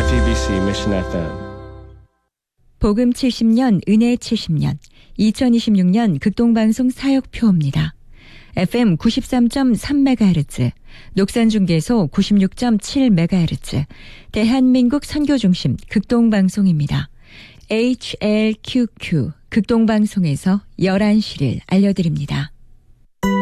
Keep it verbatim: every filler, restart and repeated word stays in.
티비씨 Mission 에프엠. 복음 칠십 년, 은혜 칠십 년, 이천이십육 년 극동방송 사역표입니다. 에프엠 구십삼 점 삼 메가헤르츠, 녹산중계소 구십육 점 칠 메가헤르츠, 대한민국 선교중심 극동방송입니다. 에이치엘큐큐 극동방송에서 열한 시를 알려드립니다.